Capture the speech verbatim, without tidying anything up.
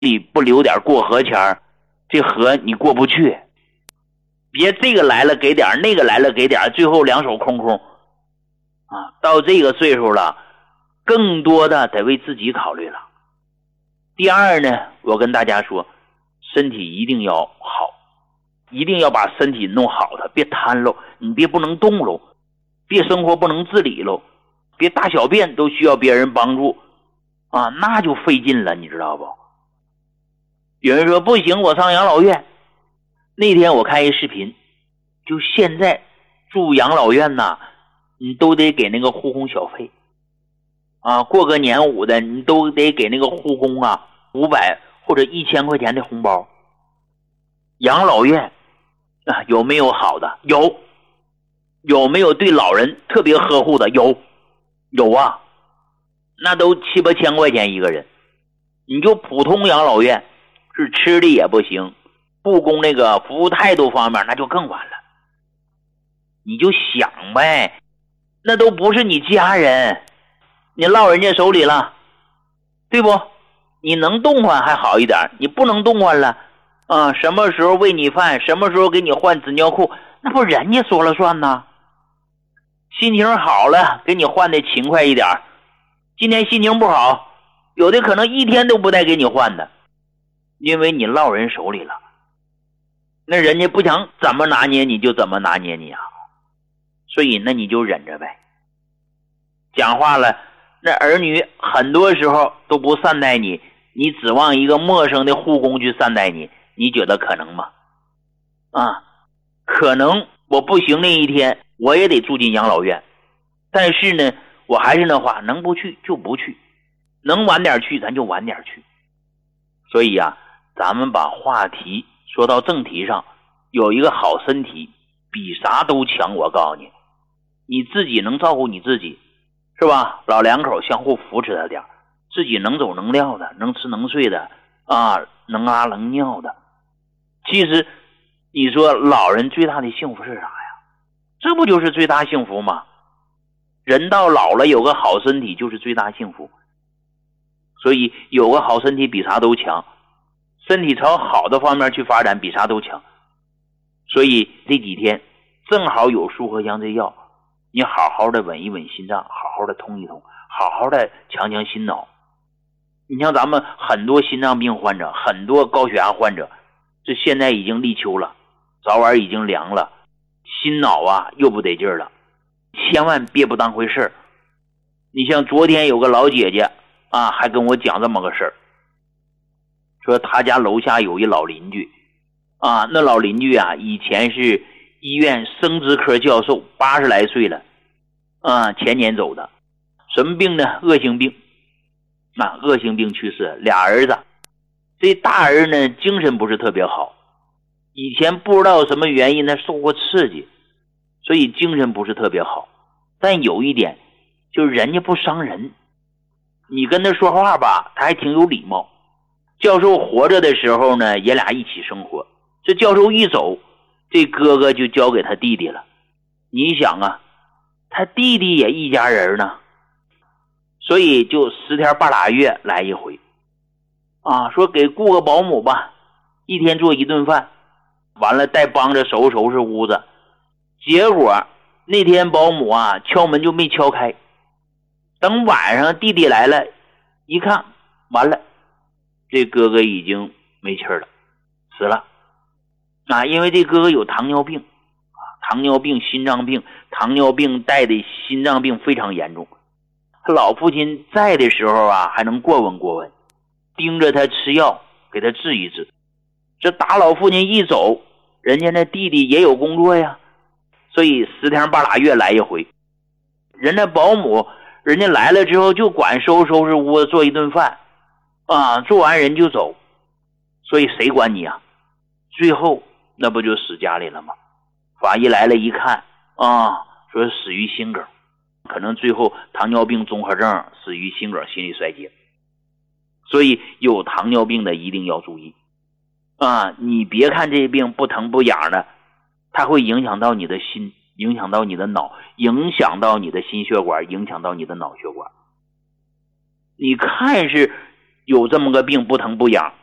里不留点过河钱，这河你过不去。别这个来了给点，那个来了给点，最后两手空空啊！到这个岁数了，更多的得为自己考虑了。第二呢，我跟大家说，身体一定要好，一定要把身体弄好它，别瘫喽，你别不能动喽，别生活不能自理喽，别大小便都需要别人帮助啊，那就费劲了，你知道不？有人说不行，我上养老院。那天我看一视频，就现在住养老院呐，你都得给那个护工小费啊，过个年五的你都得给那个护工啊五百或者一千块钱的红包。养老院啊，有没有好的？有。有没有对老人特别呵护的？有。有啊，那都七八千块钱一个人。你就普通养老院是吃的也不行，护工那个服务态度方面那就更完了。你就想呗，那都不是你家人，你落人家手里了，对不？你能动换还好一点，你不能动换了啊，什么时候喂你饭，什么时候给你换纸尿裤，那不人家说了算呐。心情好了给你换的勤快一点，今天心情不好，有的可能一天都不带给你换的，因为你落人手里了，那人家不想怎么拿捏你就怎么拿捏你啊，所以那你就忍着呗。讲话了，那儿女很多时候都不善待你，你指望一个陌生的护工去善待你，你觉得可能吗？啊，可能我不行那一天我也得住进养老院，但是呢我还是那话，能不去就不去，能晚点去咱就晚点去。所以啊，咱们把话题说到正题上，有一个好身体比啥都强。我告诉你，你自己能照顾你自己是吧？老两口相互扶持他点，自己能走能撂的，能吃能睡的啊，能拉能尿的。其实你说老人最大的幸福是啥呀？这不就是最大幸福吗？人到老了有个好身体就是最大幸福。所以有个好身体比啥都强，身体朝好的方面去发展比啥都强。所以这几天正好有舒和香这药，你好好的稳一稳心脏，好好的通一通，好好的强强心脑。你像咱们很多心脏病患者，很多高血压患者，这现在已经立秋了，早晚已经凉了，心脑啊又不得劲儿了，千万别不当回事儿。你像昨天有个老姐姐啊，还跟我讲这么个事儿，说他家楼下有一老邻居啊，那老邻居啊以前是医院生殖科教授，八十来岁了啊，前年走的。什么病呢？恶性病啊，恶性病去世，俩儿子。这大儿呢精神不是特别好，以前不知道什么原因呢受过刺激，所以精神不是特别好。但有一点就是人家不伤人，你跟他说话吧他还挺有礼貌。教授活着的时候呢爷俩一起生活，这教授一走，这哥哥就交给他弟弟了。你想啊，他弟弟也一家人呢，所以就十天半拉月来一回啊，说给雇个保姆吧，一天做一顿饭，完了再帮着收拾收拾屋子。结果那天保姆啊敲门就没敲开，等晚上弟弟来了一看，完了，这哥哥已经没气了，死了啊！因为这哥哥有糖尿病啊，糖尿病、心脏病，糖尿病带的心脏病非常严重。他老父亲在的时候啊，还能过问过问，盯着他吃药，给他治一治。这打老父亲一走，人家那弟弟也有工作呀，所以十天半拉月来一回。人家保姆，人家来了之后就管收拾收拾屋子，做一顿饭啊，做完人就走，所以谁管你啊？最后那不就死家里了吗？法医来了一看啊，说死于心梗，可能最后糖尿病综合症，死于心梗心力衰竭。所以有糖尿病的一定要注意啊！你别看这病不疼不痒的，它会影响到你的心，影响到你的脑，影响到你的心血管，影响到你的脑血管。你看是有这么个病不疼不痒，